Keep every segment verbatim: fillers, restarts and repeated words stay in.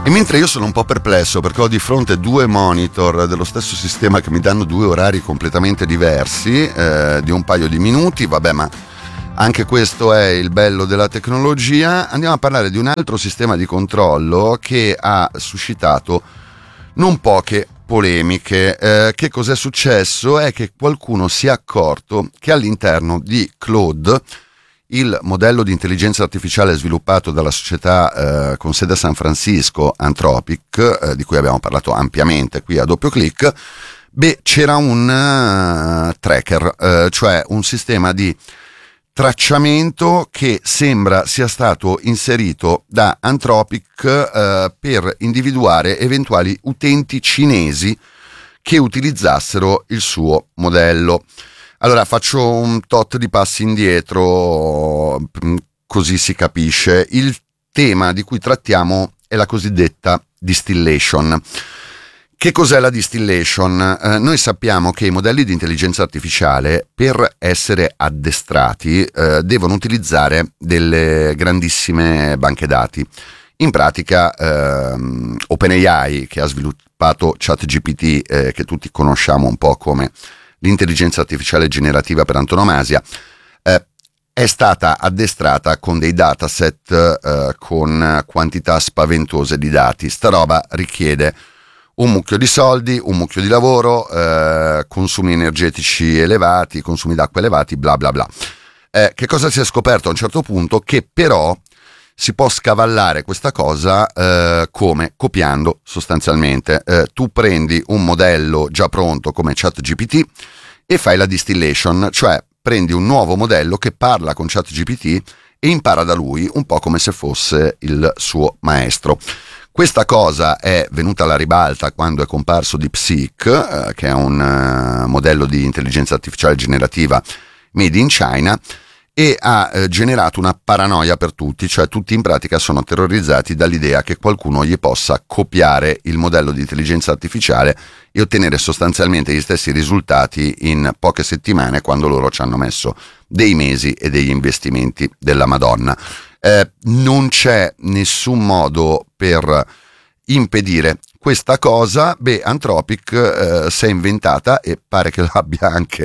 E mentre io sono un po' perplesso perché ho di fronte due monitor dello stesso sistema che mi danno due orari completamente diversi, eh, di un paio di minuti, vabbè, ma anche questo è il bello della tecnologia, andiamo a parlare di un altro sistema di controllo che ha suscitato non poche polemiche. Eh, che cos'è successo? È che qualcuno si è accorto che all'interno di Claude, il modello di intelligenza artificiale sviluppato dalla società eh, con sede a San Francisco, Anthropic, eh, di cui abbiamo parlato ampiamente qui a doppio clic, beh, c'era un uh, tracker, eh, cioè un sistema di tracciamento che sembra sia stato inserito da Anthropic eh, per individuare eventuali utenti cinesi che utilizzassero il suo modello. Allora faccio un tot di passi indietro, così si capisce. Il tema di cui trattiamo è la cosiddetta distillation. Che cos'è la distillation? Eh, noi sappiamo che i modelli di intelligenza artificiale, per essere addestrati, eh, devono utilizzare delle grandissime banche dati. In pratica, ehm, OpenAI, che ha sviluppato ChatGPT, eh, che tutti conosciamo un po' come l'intelligenza artificiale generativa per antonomasia, eh, è stata addestrata con dei dataset eh, con quantità spaventose di dati. Sta roba richiede un mucchio di soldi, un mucchio di lavoro, eh, consumi energetici elevati, consumi d'acqua elevati, bla bla bla. Eh, che cosa si è scoperto a un certo punto? Che però si può scavallare questa cosa eh, come? Copiando sostanzialmente. Eh, tu prendi un modello già pronto come ChatGPT e fai la distillation, cioè prendi un nuovo modello che parla con ChatGPT e impara da lui un po' come se fosse il suo maestro. Questa cosa è venuta alla ribalta quando è comparso DeepSeek, eh, che è un uh, modello di intelligenza artificiale generativa made in China, e ha eh, generato una paranoia per tutti, cioè tutti in pratica sono terrorizzati dall'idea che qualcuno gli possa copiare il modello di intelligenza artificiale e ottenere sostanzialmente gli stessi risultati in poche settimane, quando loro ci hanno messo dei mesi e degli investimenti della Madonna. Eh, non c'è nessun modo per impedire questa cosa. Beh, Anthropic eh, si è inventata, e pare che l'abbia anche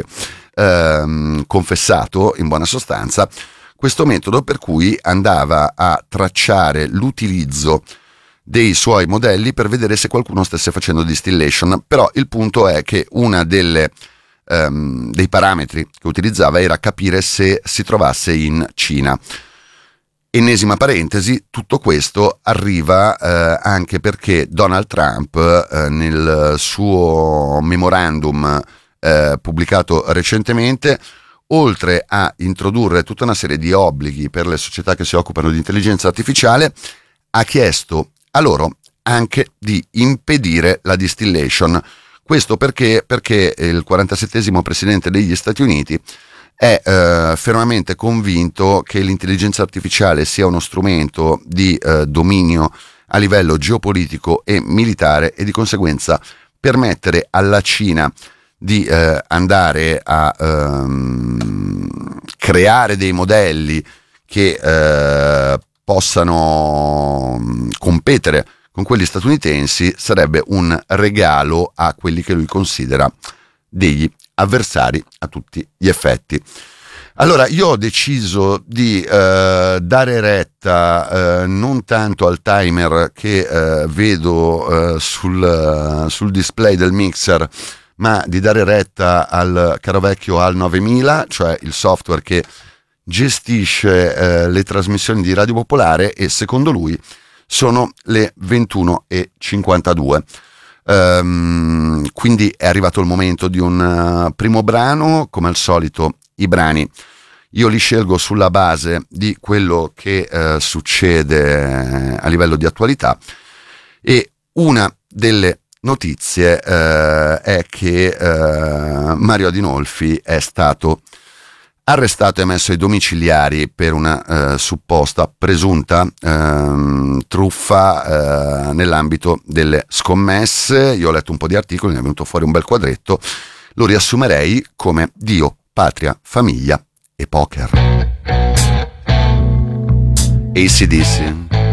ehm, confessato in buona sostanza, questo metodo per cui andava a tracciare l'utilizzo dei suoi modelli per vedere se qualcuno stesse facendo distillation. Però il punto è che una delle ehm, dei parametri che utilizzava era capire se si trovasse in Cina. Ennesima parentesi, tutto questo arriva eh, anche perché Donald Trump eh, nel suo memorandum eh, pubblicato recentemente, oltre a introdurre tutta una serie di obblighi per le società che si occupano di intelligenza artificiale, ha chiesto a loro anche di impedire la distillation. Questo perché? Perché il quarantasettesimo presidente degli Stati Uniti è eh, fermamente convinto che l'intelligenza artificiale sia uno strumento di eh, dominio a livello geopolitico e militare, e di conseguenza permettere alla Cina di eh, andare a ehm, creare dei modelli che eh, possano competere con quelli statunitensi sarebbe un regalo a quelli che lui considera degli avversari a tutti gli effetti. Allora io ho deciso di eh, dare retta eh, non tanto al timer che eh, vedo eh, sul, sul display del mixer, ma di dare retta al caro vecchio A L novemila, cioè il software che gestisce eh, le trasmissioni di Radio Popolare, e secondo lui sono le ventuno e cinquantadue. Um, quindi è arrivato il momento di un uh, primo brano. Come al solito i brani io li scelgo sulla base di quello che uh, succede a livello di attualità, e una delle notizie uh, è che uh, Mario Adinolfi è stato arrestato e messo ai domiciliari per una eh, supposta presunta ehm, truffa eh, nell'ambito delle scommesse. Io ho letto un po' di articoli, ne è venuto fuori un bel quadretto, lo riassumerei come Dio, patria, famiglia e poker. A C D C.